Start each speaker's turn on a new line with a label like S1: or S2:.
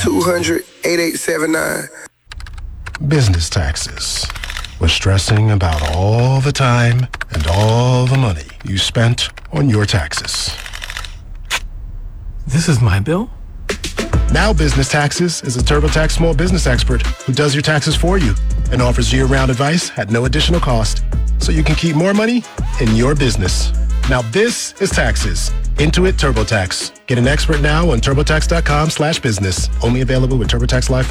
S1: 1-800-5879.
S2: Business taxes. We're stressing about all the time and all the money you spent on your taxes.
S3: This is my bill?
S2: Now Business Taxes is a TurboTax small business expert who does your taxes for you and offers year-round advice at no additional cost, so you can keep more money in your business. Now this is taxes. Intuit TurboTax. Get an expert now on TurboTax.com/business. Only available with TurboTax Live